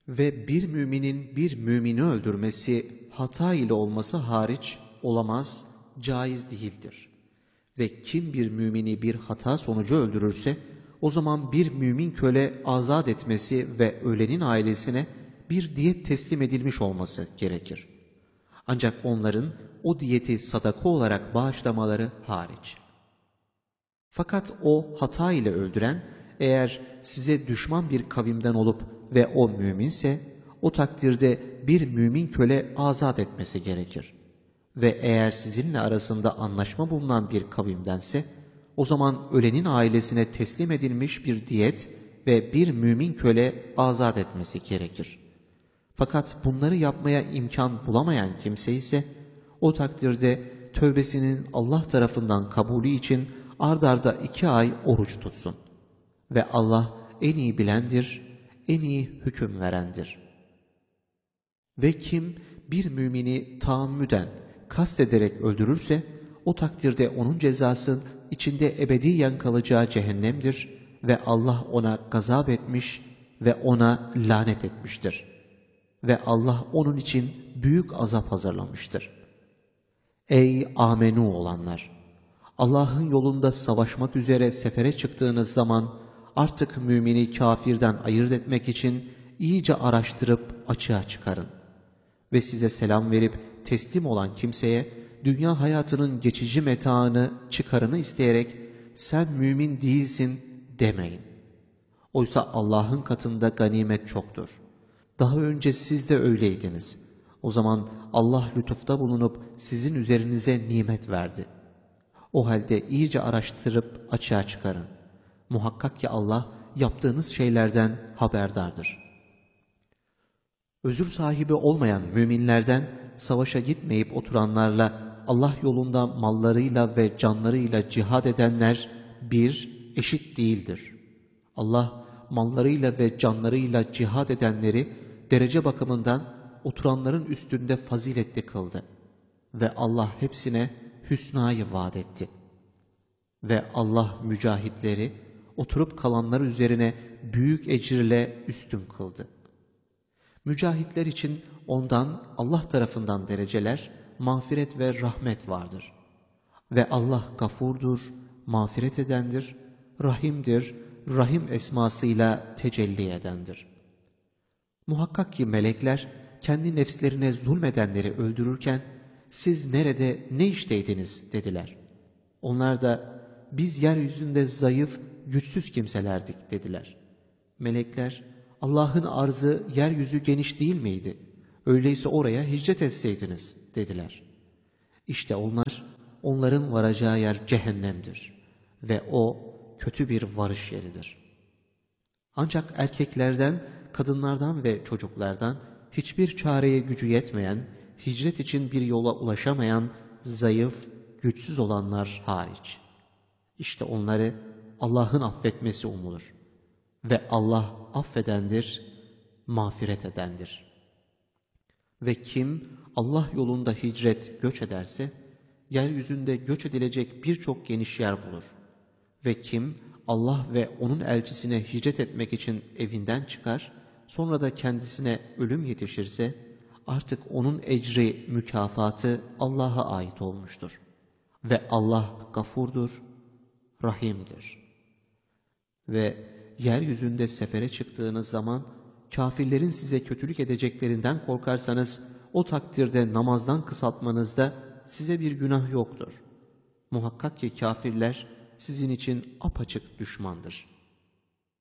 Ve bir müminin bir mümini öldürmesi hata ile olması hariç olamaz, caiz değildir. Ve kim bir mümini bir hata sonucu öldürürse, o zaman bir mümin köle azat etmesi ve ölenin ailesine bir diyet teslim edilmiş olması gerekir. Ancak onların o diyeti sadaka olarak bağışlamaları hariç. Fakat o hata ile öldüren, eğer size düşman bir kavimden olup ve o müminse, o takdirde bir mümin köle azat etmesi gerekir. Ve eğer sizinle arasında anlaşma bulunan bir kavimdense, o zaman ölenin ailesine teslim edilmiş bir diyet ve bir mümin köle azat etmesi gerekir. Fakat bunları yapmaya imkan bulamayan kimse ise, o takdirde tövbesinin Allah tarafından kabulü için ard arda 2 ay oruç tutsun. Ve Allah en iyi bilendir, en iyi hüküm verendir. Ve kim bir mümini taammüden, kastederek öldürürse, o takdirde onun cezası içinde ebediyen kalacağı cehennemdir ve Allah ona gazap etmiş ve ona lanet etmiştir. Ve Allah onun için büyük azap hazırlamıştır. Ey amenu olanlar! Allah'ın yolunda savaşmak üzere sefere çıktığınız zaman artık mümini kafirden ayırt etmek için iyice araştırıp açığa çıkarın. Ve size selam verip teslim olan kimseye dünya hayatının geçici metaını, çıkarını isteyerek sen mümin değilsin demeyin. Oysa Allah'ın katında ganimet çoktur. Daha önce siz de öyleydiniz. O zaman Allah lütufta bulunup sizin üzerinize nimet verdi. O halde iyice araştırıp açığa çıkarın. Muhakkak ki Allah yaptığınız şeylerden haberdardır. Özür sahibi olmayan müminlerden savaşa gitmeyip oturanlarla Allah yolunda mallarıyla ve canlarıyla cihad edenler eşit değildir. Allah mallarıyla ve canlarıyla cihad edenleri derece bakımından oturanların üstünde faziletli kıldı. Ve Allah hepsine hüsnayı vaat etti. Ve Allah mücahitleri oturup kalanlar üzerine büyük ecirle üstün kıldı. Mücahitler için ondan Allah tarafından dereceler, mağfiret ve rahmet vardır. Ve Allah gafurdur, mağfiret edendir, rahimdir, rahim esmasıyla tecelli edendir. Muhakkak ki melekler kendi nefslerine zulmedenleri öldürürken, siz nerede, ne işteydiniz dediler. Onlar da biz yeryüzünde zayıf, güçsüz kimselerdik dediler. Melekler, Allah'ın arzı yeryüzü geniş değil miydi? Öyleyse oraya hicret etseydiniz dediler. İşte onların varacağı yer cehennemdir ve o kötü bir varış yeridir. Ancak erkeklerden, kadınlardan ve çocuklardan hiçbir çareye gücü yetmeyen, hicret için bir yola ulaşamayan, zayıf, güçsüz olanlar hariç. İşte onları Allah'ın affetmesi umulur. Ve Allah affedendir, mağfiret edendir. Ve kim Allah yolunda hicret, göç ederse, yeryüzünde göç edilecek birçok geniş yer bulur. Ve kim Allah ve onun elçisine hicret etmek için evinden çıkar, sonra da kendisine ölüm yetişirse, artık onun ecri, mükafatı Allah'a ait olmuştur. Ve Allah gafurdur, rahimdir. Ve yeryüzünde sefere çıktığınız zaman, kafirlerin size kötülük edeceklerinden korkarsanız, o takdirde namazdan kısaltmanızda size bir günah yoktur. Muhakkak ki kafirler sizin için apaçık düşmandır.